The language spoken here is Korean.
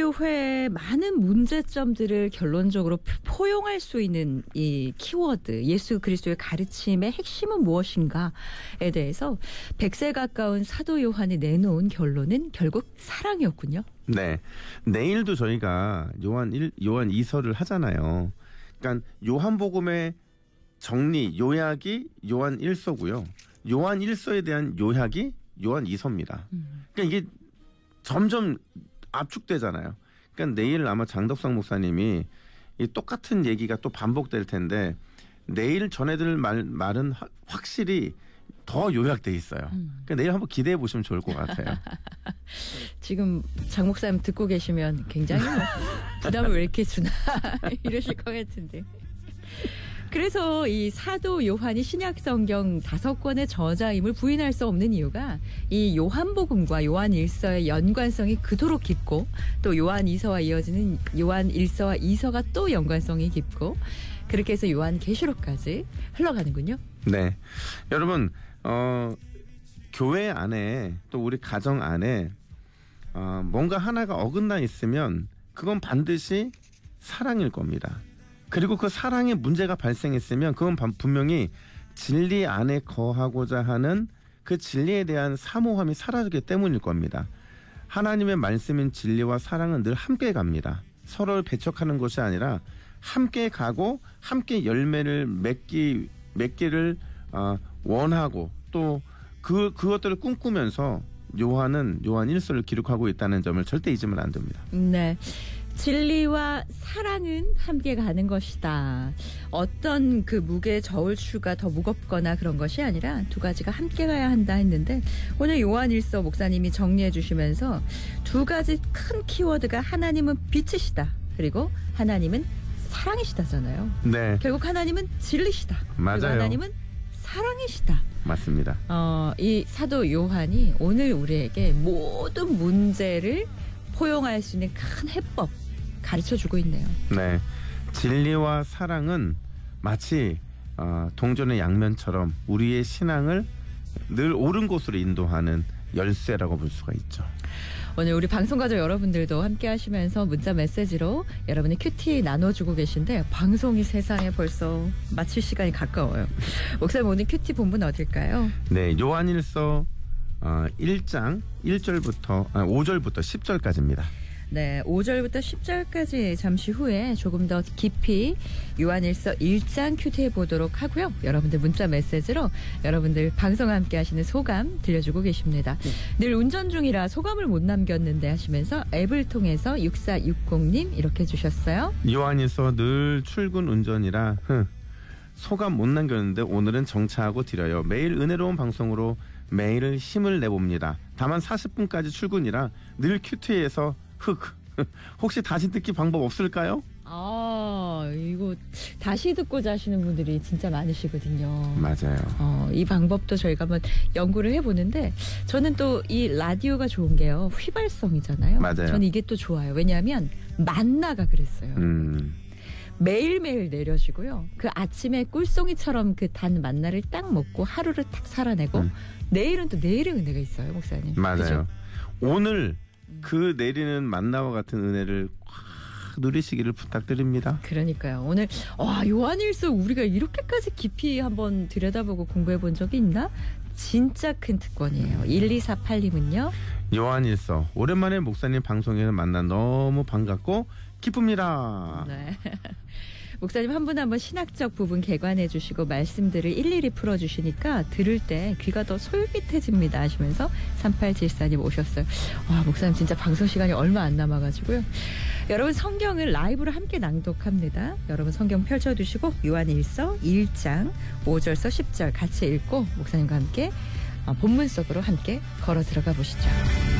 사도요회의 많은 문제점들을 결론적으로 포용할 수 있는 이 키워드, 예수 그리스도의 가르침의 핵심은 무엇인가에 대해서 100세 가까운 사도 요한이 내놓은 결론은 결국 사랑이었군요. 네. 내일도 저희가 요한 2서를 하잖아요. 그러니까 요한복음의 정리, 요약이 요한 1서고요. 요한 1서에 대한 요약이 요한 2서입니다. 그러니까 이게 점점 압축되잖아요. 그러니까 내일 아마 장덕상 목사님이 이 똑같은 얘기가 또 반복될 텐데 내일 전해드릴 말은 확실히 더 요약돼 있어요. 그러니까 내일 한번 기대해 보시면 좋을 것 같아요. 지금 장 목사님 듣고 계시면 굉장히 부담을 왜 이렇게 주나 이러실 것 같은데. 그래서 이 사도 요한이 신약 성경 5권의 저자임을 부인할 수 없는 이유가 이 요한복음과 요한 1서의 연관성이 그토록 깊고 또 요한 2서와 이어지는 요한 1서와 2서가 또 연관성이 깊고 그렇게 해서 요한 계시록까지 흘러가는군요. 네. 여러분 교회 안에 또 우리 가정 안에 뭔가 하나가 어긋나 있으면 그건 반드시 사랑일 겁니다. 그리고 그 사랑에 문제가 발생했으면 그건 분명히 진리 안에 거하고자 하는 그 진리에 대한 사모함이 사라지기 때문일 겁니다. 하나님의 말씀인 진리와 사랑은 늘 함께 갑니다. 서로를 배척하는 것이 아니라 함께 가고 함께 열매를 맺기를 원하고 또 그것들을 꿈꾸면서 요한은 요한 1서를 기록하고 있다는 점을 절대 잊으면 안 됩니다. 네. 진리와 사랑은 함께 가는 것이다. 어떤 그 무게의 저울추가 더 무겁거나 그런 것이 아니라 두 가지가 함께 가야 한다 했는데 오늘 요한 1서 목사님이 정리해 주시면서 두 가지 큰 키워드가 하나님은 빛이시다. 그리고 하나님은 사랑이시다잖아요. 네. 결국 하나님은 진리시다. 맞아요. 그리고 하나님은 사랑이시다. 맞습니다. 이 사도 요한이 오늘 우리에게 모든 문제를 포용할 수 있는 큰 해법 가르쳐주고 있네요. 네, 진리와 사랑은 마치 동전의 양면처럼 우리의 신앙을 늘 옳은 곳으로 인도하는 열쇠라고 볼 수가 있죠. 오늘 우리 방송가족 여러분들도 함께 하시면서 문자 메시지로 여러분의 큐티 나눠주고 계신데 방송이 세상에 벌써 마칠 시간이 가까워요. 목사님 오늘 큐티 본부는 어딜까요? 네, 요한일서 1장 5절부터 10절까지입니다. 네, 5절부터 10절까지 잠시 후에 조금 더 깊이 요한일서 1장 큐티해 보도록 하고요. 여러분들 문자 메시지로 여러분들 방송 함께 하시는 소감 들려주고 계십니다. 늘 운전 중이라 소감을 못 남겼는데 하시면서 앱을 통해서 6460님 이렇게 주셨어요. 요한일서 늘 출근 운전이라 소감 못 남겼는데 오늘은 정차하고 드려요. 매일 은혜로운 방송으로 매일 힘을 내봅니다. 다만 40분까지 출근이라 늘 큐티에서 혹시 다시 듣기 방법 없을까요? 이거 다시 듣고자 하시는 분들이 진짜 많으시거든요. 맞아요. 이 방법도 저희가 한번 연구를 해보는데 저는 또 이 라디오가 좋은 게요. 휘발성이잖아요. 맞아요. 저는 이게 또 좋아요. 왜냐하면 만나가 그랬어요. 매일매일 내려지고요. 그 아침에 꿀송이처럼 그 단 만나를 딱 먹고 하루를 딱 살아내고 내일은 또 내일의 은혜가 있어요. 목사님. 맞아요. 그죠? 오늘 그 내리는 만나와 같은 은혜를 확 누리시기를 부탁드립니다. 그러니까요. 오늘 요한일서 우리가 이렇게까지 깊이 한번 들여다보고 공부해 본 적이 있나? 진짜 큰 특권이에요. 1248님은요. 요한일서 오랜만에 목사님 방송에서 만나 너무 반갑고 기쁩니다. 네. 목사님 한 분 한 분 신학적 부분 개관해 주시고 말씀들을 일일이 풀어주시니까 들을 때 귀가 더 솔깃해집니다 하시면서 3874님 오셨어요. 와, 목사님 진짜 방송 시간이 얼마 안 남아가지고요. 여러분 성경을 라이브로 함께 낭독합니다. 여러분 성경 펼쳐두시고 요한일서 1장 5절서 10절 같이 읽고 목사님과 함께 본문 속으로 함께 걸어 들어가 보시죠.